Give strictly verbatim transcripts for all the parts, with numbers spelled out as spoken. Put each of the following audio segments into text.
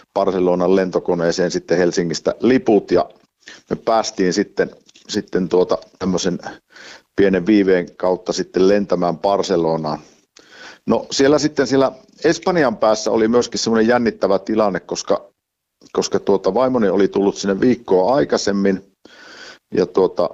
Barcelonan lentokoneeseen sitten Helsingistä liput ja me päästiin sitten, sitten tuota tämmöisen pienen viiveen kautta sitten lentämään Barcelonaan. No siellä sitten siellä Espanjan päässä oli myöskin semmoinen jännittävä tilanne, koska, koska tuota vaimoni oli tullut sinne viikkoa aikaisemmin ja tuota,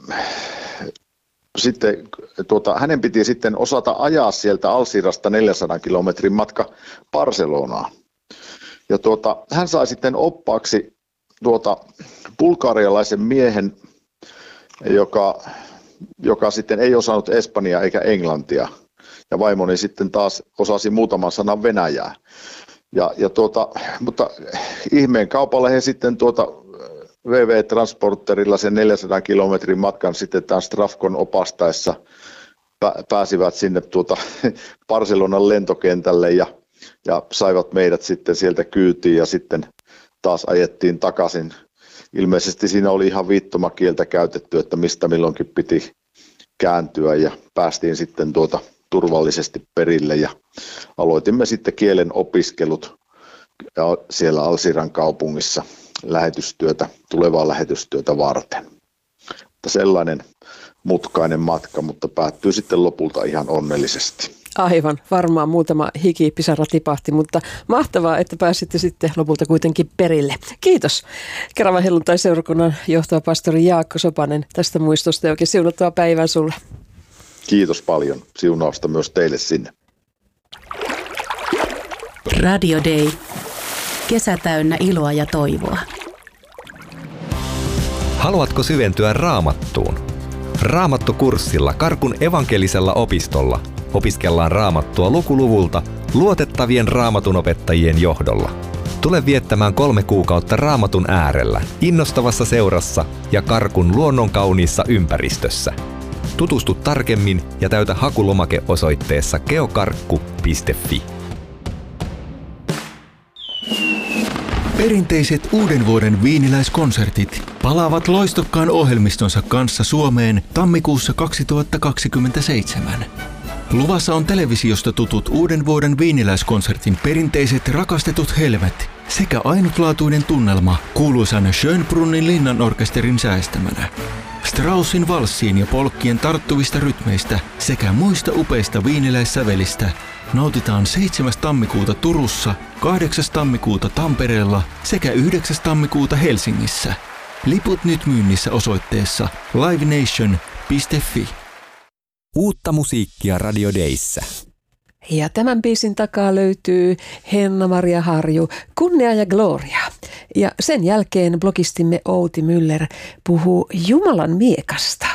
sitten tuota, hänen piti sitten osata ajaa sieltä Alsirasta neljänsadan kilometrin matka Barcelonaan. Ja tuota, hän sai sitten oppaaksi tuota bulgarialaisen miehen, joka, joka sitten ei osannut espanjaa eikä englantia. Ja vaimoni sitten taas osasi muutaman sanan venäjää. Ja, ja tuota, mutta ihmeen kaupalla he sitten tuota V V-transporterilla sen neljänsadan kilometrin matkan sitten tämän Strafkon opastaessa pääsivät sinne tuota Barcelonan lentokentälle ja, ja saivat meidät sitten sieltä kyytiin ja sitten taas ajettiin takaisin. Ilmeisesti siinä oli ihan viittomakieltä käytetty, että mistä milloinkin piti kääntyä ja päästiin sitten tuota turvallisesti perille ja aloitimme sitten kielen opiskelut siellä Alsiran kaupungissa lähetystyötä, tulevaa lähetystyötä varten. Että sellainen mutkainen matka, mutta päättyy sitten lopulta ihan onnellisesti. Aivan, varmaan muutama hikipisara tipahti, mutta mahtavaa, että pääsitte sitten lopulta kuitenkin perille. Kiitos Keravan helluntai-seurakunnan johtava pastori Jaakko Sopanen tästä muistosta ja oikein siunattua päivää sulle. Kiitos paljon. Siunausta myös teille sinne. Radio Day. Kesä täynnä iloa ja toivoa. Haluatko syventyä Raamattuun? Raamattukurssilla Karkun evankelisella opistolla opiskellaan Raamattua lukuluvulta luotettavien raamatunopettajien johdolla. Tule viettämään kolme kuukautta Raamatun äärellä, innostavassa seurassa ja Karkun luonnonkauniissa ympäristössä. Tutustu tarkemmin ja täytä hakulomake osoitteessa geokarkku piste fi. Perinteiset uuden vuoden viiniläiskonsertit palaavat loistokkaan ohjelmistonsa kanssa Suomeen tammikuussa kaksituhattakaksikymmentäseitsemän. Luvassa on televisiosta tutut uuden vuoden viiniläiskonsertin perinteiset rakastetut helmet sekä ainutlaatuinen tunnelma kuuluisan Schönbrunnin linnanorkesterin säestämänä. Straussin valssien ja polkkien tarttuvista rytmeistä sekä muista upeista viiniläissävelistä nautitaan seitsemäs tammikuuta Turussa, kahdeksas tammikuuta Tampereella sekä yhdeksäs tammikuuta Helsingissä. Liput nyt myynnissä osoitteessa livenation piste fi. Uutta musiikkia Radio Dayssä. Ja tämän biisin takaa löytyy Henna-Maria Harju, Kunnia ja Gloria. Ja sen jälkeen blogistimme Outi Müller puhuu Jumalan miekasta.